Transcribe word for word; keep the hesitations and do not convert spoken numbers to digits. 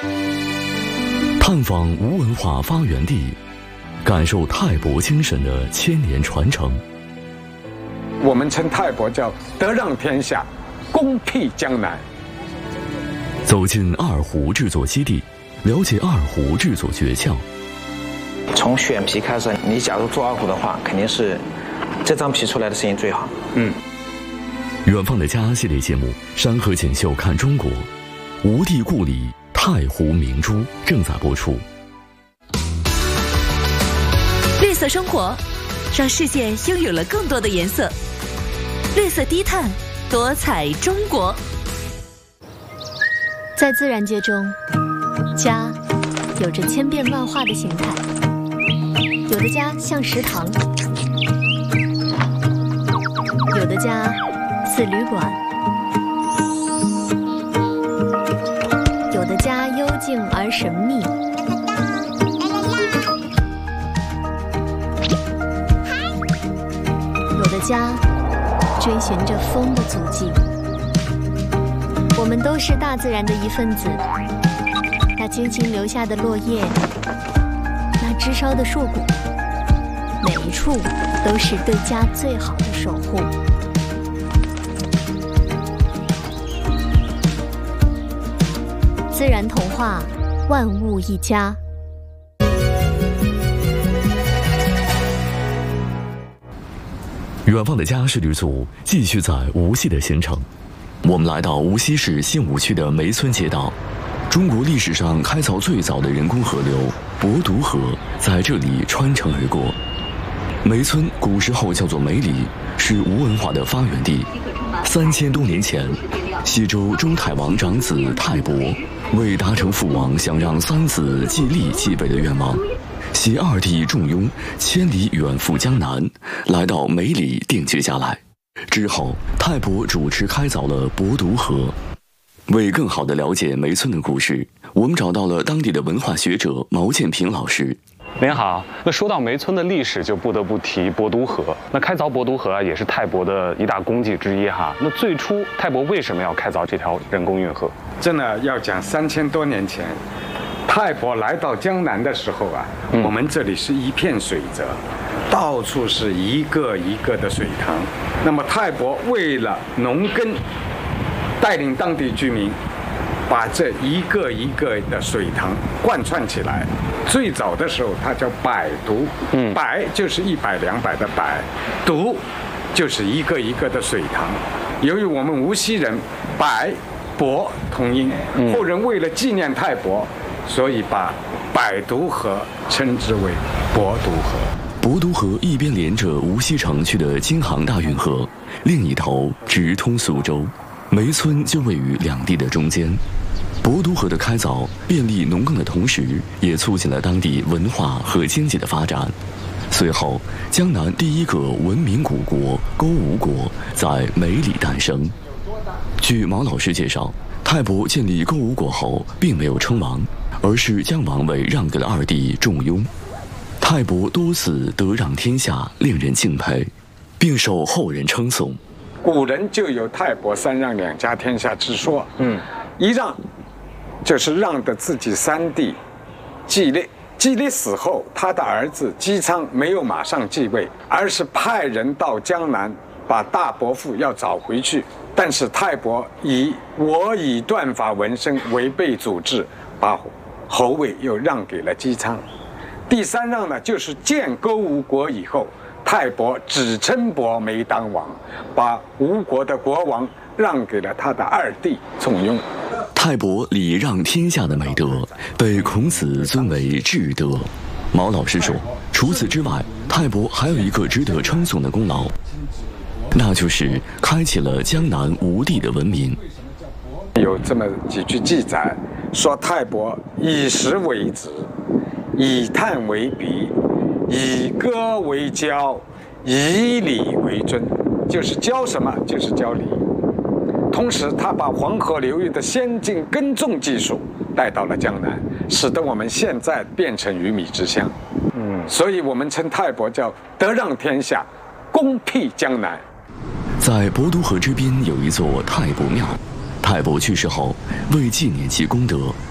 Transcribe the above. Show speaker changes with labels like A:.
A: 探访吴文化发源地，感受泰伯精神的千年传承。
B: 我们称泰伯叫德让天下，公辟江南。
A: 走进二胡制作基地，了解二胡制作诀窍。
C: 从选皮开始，你假如做二胡的话，肯定是这张皮出来的声音最好。
B: 嗯。
A: 远方的家系列节目《山河锦绣看中国》，吴地故里太湖明珠正在播出。
D: 绿色生活，让世界拥有了更多的颜色。绿色低碳，多彩中国。
E: 在自然界中，家有着千变万化的形态，有的家像食堂，有的家似旅馆，有的家幽静而神秘，有的家追寻着风的足迹。我们都是大自然的一份子，那精心留下的落叶，那枝梢的硕果，每一处都是对家最好的守护。自然童话，万物一家。
A: 远方的家是旅组继续在无锡的行程。我们来到无锡市新武区的梅村街道，中国历史上开凿最早的人工河流博读河在这里穿城而过。梅村古时候叫做梅里，是吴文化的发源地。三千多年前，西周周太王长子泰伯为达成父王想让三子继立继位的愿望，携二弟仲雍千里远赴江南，来到梅里定居下来。之后，泰伯主持开凿了博读河。为更好地了解梅村的故事，我们找到了当地的文化学者毛建平老师。
F: 您好，那说到梅村的历史，就不得不提博读河。那开凿博读河啊，也是泰伯的一大功绩之一哈。那最初泰伯为什么要开凿这条人工运河？
B: 真的要讲三千多年前，泰伯来到江南的时候啊，嗯、我们这里是一片水泽，到处是一个一个的水塘。那么泰伯为了农耕，带领当地居民把这一个一个的水塘贯穿起来。最早的时候，它叫百读，嗯，百就是一百两百的百，读就是一个一个的水塘。由于我们无锡人百伯同音，后人为了纪念泰伯，所以把百读河称之为博读河。
A: 博读河一边连着无锡城区的京杭大运河，另一头直通苏州。梅村就位于两地的中间。博读河的开凿便利农耕的同时，也促进了当地文化和经济的发展。随后，江南第一个文明古国勾吴国在梅里诞生。据毛老师介绍，泰伯建立勾吴国后，并没有称王，而是将王位让给了二弟仲雍。泰伯多次得让天下，令人敬佩，并受后人称颂。
B: 古人就有泰伯三让两家天下之说。嗯，一让就是让的自己三弟季历。季历死后，他的儿子姬昌没有马上继位，而是派人到江南把大伯父要找回去。但是泰伯以我以断法闻声，违背祖制，把侯位又让给了姬昌。第三让呢，就是建勾吴国以后，泰伯只称伯没当王，把吴国的国王让给了他的二弟仲雍。
A: 泰伯礼让天下的美德被孔子尊为至德。毛老师说，除此之外，泰伯还有一个值得称颂的功劳，那就是开启了江南吴地的文明。
B: 有这么几句记载，说泰伯以食为子，以炭为笔，以歌为教，以礼为尊，就是教什么就是教礼。同时，他把黄河流域的先进耕种技术带到了江南，使得我们现在变成鱼米之乡。嗯，所以我们称泰伯叫德让天下，公辟江南。
A: 在博读河之滨有一座泰伯庙，泰伯去世后，为纪念其功德，